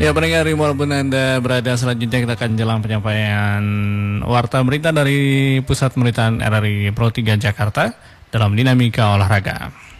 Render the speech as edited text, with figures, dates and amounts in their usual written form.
Ya pendengar, walaupun Anda berada selanjutnya kita akan jelang penyampaian warta berita dari Pusat Pemerintahan RRI Pro 3 Jakarta dalam Dinamika Olahraga.